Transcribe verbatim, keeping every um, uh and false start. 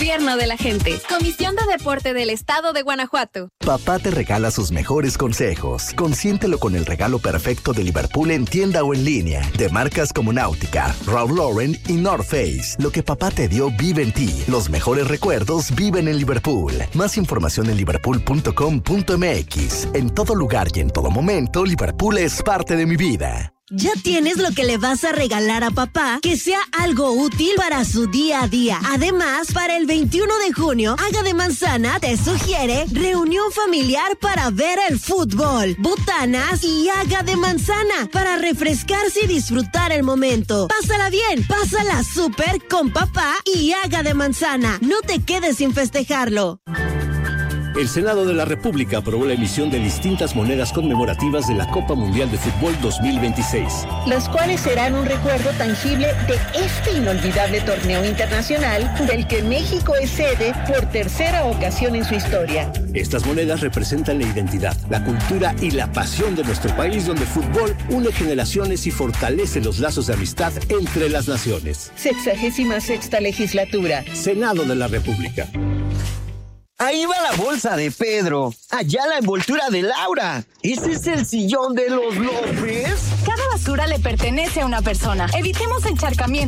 Gobierno de la gente. Comisión de Deporte del Estado de Guanajuato. Papá te regala sus mejores consejos. Consiéntelo con el regalo perfecto de Liverpool en tienda o en línea. De marcas como Náutica, Ralph Lauren y North Face. Lo que papá te dio vive en ti. Los mejores recuerdos viven en Liverpool. Más información en liverpool punto com punto m x. En todo lugar y en todo momento, Liverpool es parte de mi vida. ¿Ya tienes lo que le vas a regalar a papá? Que sea algo útil para su día a día. Además, para el veintiuno de junio, Haga de Manzana te sugiere reunión familiar para ver el fútbol, botanas y Haga de Manzana para refrescarse y disfrutar el momento. Pásala bien, pásala súper con papá y Haga de Manzana. No te quedes sin festejarlo. El Senado de la República aprobó la emisión de distintas monedas conmemorativas de la Copa Mundial de Fútbol dos mil veintiséis. Las cuales serán un recuerdo tangible de este inolvidable torneo internacional del que México es sede por tercera ocasión en su historia. Estas monedas representan la identidad, la cultura y la pasión de nuestro país, donde el fútbol une generaciones y fortalece los lazos de amistad entre las naciones. Sexagésima sexta legislatura. Senado de la República. Ahí va la bolsa de Pedro. Allá la envoltura de Laura. ¿Ese es el sillón de los López? Cada basura le pertenece a una persona. Evitemos encharcamiento.